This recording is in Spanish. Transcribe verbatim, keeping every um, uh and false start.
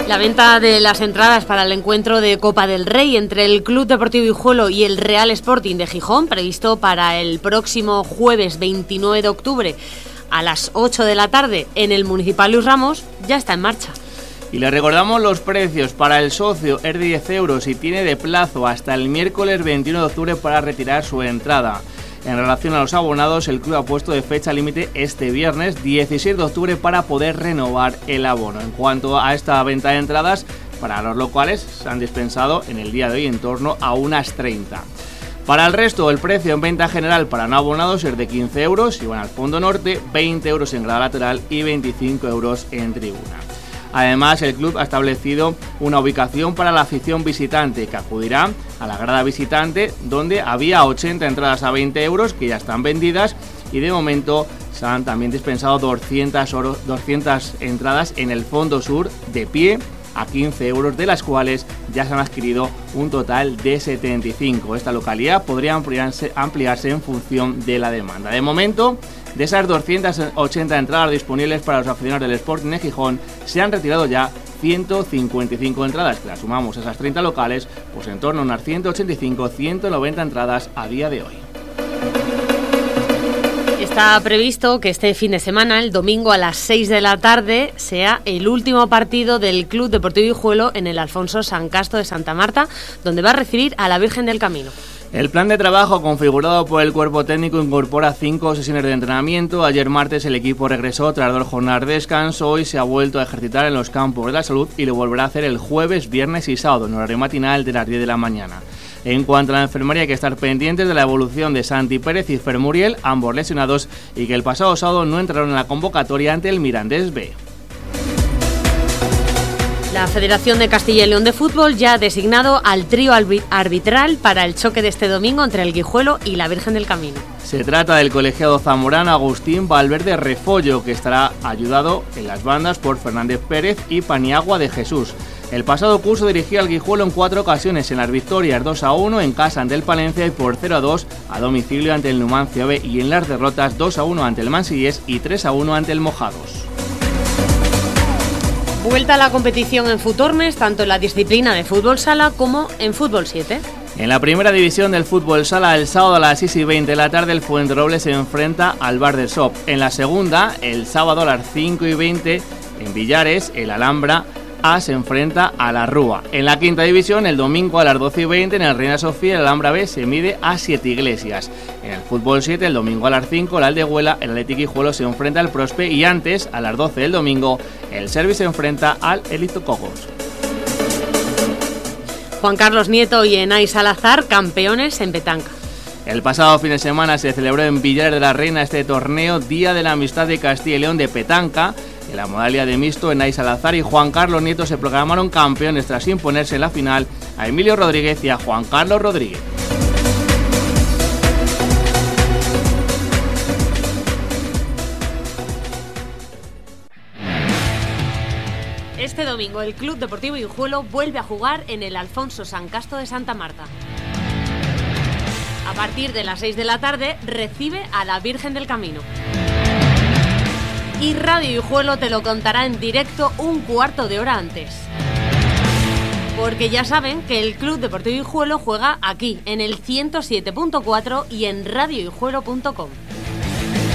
La venta de las entradas para el encuentro de Copa del Rey entre el Club Deportivo Guijuelo y el Real Sporting de Gijón, previsto para el próximo jueves veintinueve de octubre a las ocho de la tarde en el Municipal Luis Ramos, ya está en marcha. Y le recordamos los precios. Para el socio es de diez euros y tiene de plazo hasta el miércoles veintiuno de octubre para retirar su entrada. En relación a los abonados, el club ha puesto de fecha límite este viernes dieciséis de octubre para poder renovar el abono. En cuanto a esta venta de entradas, para los locales se han dispensado en el día de hoy en torno a unas treinta. Para el resto, el precio en venta general para no abonados es de quince euros y van al fondo norte, veinte euros en grada lateral y veinticinco euros en tribuna. Además, el club ha establecido una ubicación para la afición visitante que acudirá a la grada visitante, donde había ochenta entradas a veinte euros que ya están vendidas y de momento se han también dispensado doscientas, oro, doscientas entradas en el fondo sur de pie a quince euros, de las cuales ya se han adquirido un total de setenta y cinco. Esta localidad podría ampliarse, ampliarse en función de la demanda. De momento, de esas doscientas ochenta entradas disponibles para los aficionados del Sporting de Gijón, se han retirado ya ciento cincuenta y cinco entradas, que las sumamos a esas treinta locales, pues en torno a unas ciento ochenta y cinco a ciento noventa entradas a día de hoy. Está previsto que este fin de semana, el domingo a las seis de la tarde, sea el último partido del Club Deportivo Guijuelo en el Alfonso San Casto de Santa Marta, donde va a recibir a la Virgen del Camino. El plan de trabajo configurado por el cuerpo técnico incorpora cinco sesiones de entrenamiento. Ayer martes el equipo regresó tras dos jornadas de descanso. Hoy se ha vuelto a ejercitar en los campos de la salud y lo volverá a hacer el jueves, viernes y sábado en horario matinal de las diez de la mañana. En cuanto a la enfermería, hay que estar pendientes de la evolución de Santi Pérez y Fer Muriel, ambos lesionados, y que el pasado sábado no entraron en la convocatoria ante el Mirandés B. La Federación de Castilla y León de Fútbol ya ha designado al trío arbitral para el choque de este domingo entre el Guijuelo y la Virgen del Camino. Se trata del colegiado zamorano Agustín Valverde Refollo, que estará ayudado en las bandas por Fernández Pérez y Paniagua de Jesús. El pasado curso dirigía al Guijuelo en cuatro ocasiones, en las victorias dos a uno en casa ante el Palencia y por cero a dos a domicilio ante el Numancia B, y en las derrotas dos a uno ante el Mansillés y tres a uno ante el Mojados. Vuelta a la competición en Futormes, tanto en la disciplina de fútbol sala como en fútbol siete. En la primera división del fútbol sala, el sábado a las seis y veinte de la tarde, el Fuenterrobles se enfrenta al Bar del Sop. En la segunda, el sábado a las cinco y veinte, en Villares, el Alhambra A se enfrenta a la Rúa. En la quinta división, el domingo a las doce y veinte, en el Reina Sofía, el Alhambra B se mide a Siete Iglesias. En el fútbol siete, el domingo a las cinco, el Aldehuela, el Athletic Guijuelo se enfrenta al Prospe, y antes, a las doce del domingo, el Service se enfrenta al Elito Cogos. Juan Carlos Nieto y Enay Salazar, campeones en petanca. El pasado fin de semana se celebró en Villares de la Reina este torneo Día de la Amistad de Castilla y León de petanca. En la modalidad de mixto, Enay Salazar y Juan Carlos Nieto se proclamaron campeones tras imponerse en la final a Emilio Rodríguez y a Juan Carlos Rodríguez. Este domingo el Club Deportivo Guijuelo vuelve a jugar en el Alfonso San Casto de Santa Marta. A partir de las seis de la tarde recibe a la Virgen del Camino. Y Radio Guijuelo te lo contará en directo un cuarto de hora antes. Porque ya saben que el Club Deportivo Guijuelo juega aquí, en el ciento siete punto cuatro y en radio guijuelo punto com.